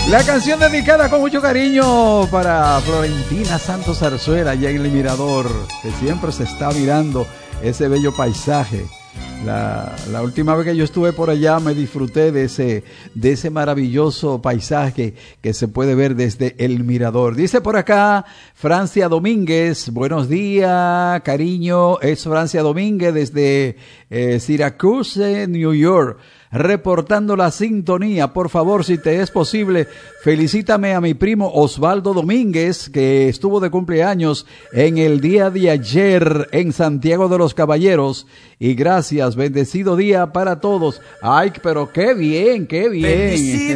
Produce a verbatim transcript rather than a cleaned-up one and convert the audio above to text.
La canción dedicada con mucho cariño para Florentina Santos Zarzuela, allá en el Mirador, que siempre se está mirando ese bello paisaje. La, la última vez que yo estuve por allá me disfruté de ese, de ese maravilloso paisaje que se puede ver desde el Mirador. Dice por acá Francia Domínguez, buenos días, cariño, es Francia Domínguez desde eh, Syracuse, New York. Reportando la sintonía, por favor, si te es posible, felicítame a mi primo Osvaldo Domínguez, que estuvo de cumpleaños en el día de ayer en Santiago de los Caballeros, y gracias, bendecido día para todos. Ay, pero qué bien, qué bien.